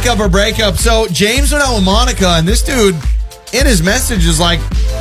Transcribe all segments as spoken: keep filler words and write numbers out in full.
Makeup or breakup. So James went out with Monica, and this dude, in his message, is like,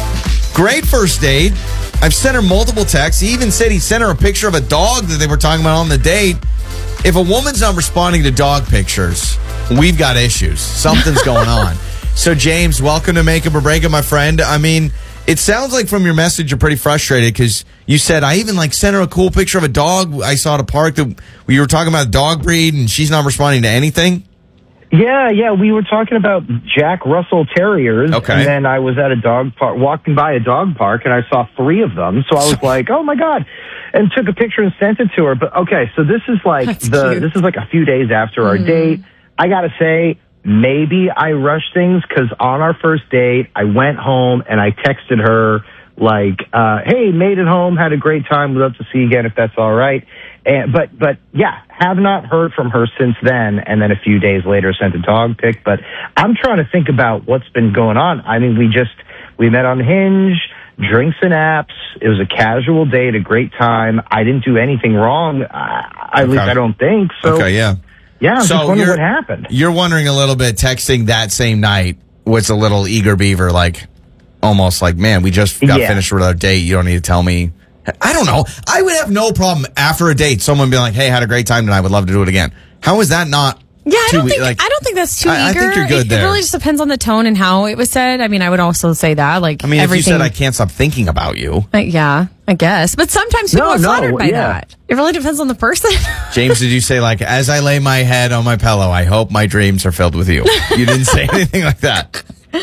great first date. I've sent her multiple texts. He even said he sent her a picture of a dog that they were talking about on the date. If a woman's not responding to dog pictures, we've got issues. Something's going on. So, James, welcome to Makeup or Breakup, my friend. I mean, it sounds like from your message you're pretty frustrated because you said, I even like sent her a cool picture of a dog I saw at a park that we were talking about dog breed, and she's not responding to anything. Yeah, yeah, we were talking about Jack Russell Terriers, okay. And then I was at a dog park, walking by a dog park, and I saw three of them, so I was like, oh my God, and took a picture and sent it to her. But okay, so this is like That's the cute. this is like a few days after our Mm. date. I gotta say, maybe I rushed things, because on our first date, I went home and I texted her, like, uh, hey, made it home, had a great time, would love to see you again if that's all right. And, but, but yeah, have not heard from her since then. And then a few days later sent a dog pic. But I'm trying to think about what's been going on. I mean, we just, we met on Hinge, drinks and apps. It was a casual date, a great time. I didn't do anything wrong. I, at Okay. least I don't think so. Okay, yeah. Yeah, I'm So just wondering you're- what happened. You're wondering a little bit, texting that same night was a little eager beaver, like, almost like, man, we just got Yeah. finished with our date. You don't need to tell me. I don't know. I would have no problem after a date, someone being like, hey, had a great time tonight. Would love to do it again. How is that not Yeah, I too don't e- think like, I don't think that's too I- I eager. think you're good it, there. It really just depends on the tone and how it was said. I mean, I would also say that, like, I mean, everything. if you said, I can't stop thinking about you. Uh, yeah, I guess. But sometimes people No, are no, flattered by yeah. that. It really depends on the person. James, did you say, like, as I lay my head on my pillow, I hope my dreams are filled with you? You didn't say anything like that.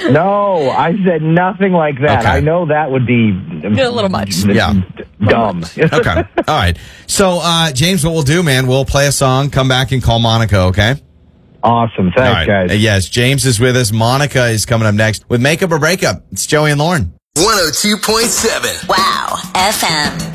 No, I said nothing like that. Okay. I know that would be A little much. Yeah. dumb. Okay. All right. So, uh, James, what we'll do, man, we'll play a song, come back and call Monica, okay? Awesome. Thanks, All right. guys. Uh, Yes, James is with us. Monica is coming up next with Makeup or Breakup. It's Joey and Lauren. one oh two point seven. Wow F M.